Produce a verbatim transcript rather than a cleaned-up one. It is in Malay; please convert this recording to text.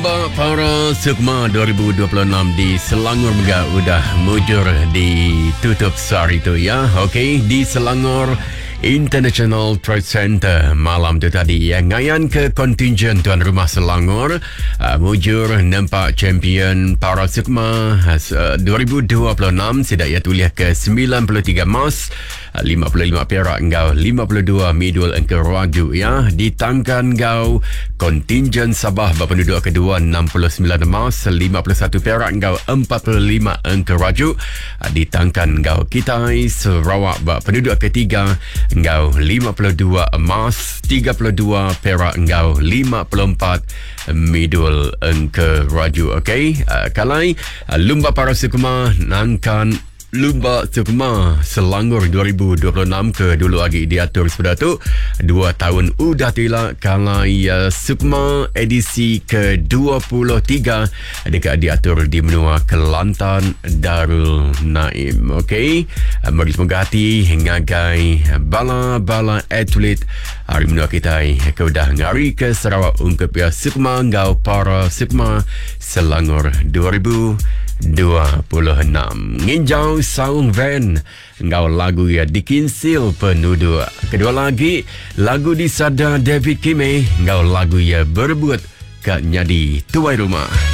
Lomba Para Sukma dua ribu dua puluh enam di Selangor juga udah mujur ditutup sehari itu ya. Okey, di Selangor International Trade Center malam tu tadi ya, ngayan ke kontingen tuan rumah Selangor uh, mujur nampak champion Para Sukma uh, dua ribu dua puluh enam sidak ia tulis ke sembilan puluh tiga emas, uh, lima puluh lima perak engkau, lima puluh dua medal engkau raju ya. Ditangkan engkau kontingen Sabah berpenduduk kedua enam puluh sembilan emas, lima puluh satu perak engkau, empat puluh lima engkau raju. Uh, ditangkan engkau Kitai Sarawak berpenduduk ketiga engkau lima puluh dua emas, tiga puluh dua perak engkau, lima puluh empat medal engkau raju. Okey, uh, kalai uh, Lumba Para Sukma nangkan Lumba Sukma Selangor dua ribu dua puluh enam ke dulu lagi diatur sudah tu dua tahun udah tilak kalai uh, Sukma edisi ke dua puluh tiga dekat diatur di Menua Kelantan Darul Naim. Okey, uh, mari semoga hati ngagai bala-bala atlet hari menua kita ke udah ngari ke Sarawak ungkap ya Sukma ngau Para Sukma Selangor dua ribu dua puluh enam. Nginjau saung van ngau lagu ya dikinsil penduduk. Kedua lagi lagu di Sada David Kime ngau lagu ya berebut kat nyadi tuai rumah.